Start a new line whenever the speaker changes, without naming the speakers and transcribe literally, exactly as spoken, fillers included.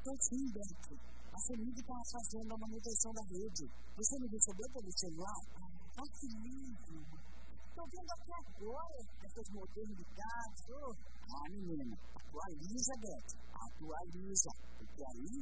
Tô sim, Beto. A família está fazendo a manutenção da rede. Você não recebeu pelo celular? Ah, que lindo. Estou vendo aqui agora essas modernidades. Oh. Ah, menina, atualiza, Beto. Atualiza. Porque aí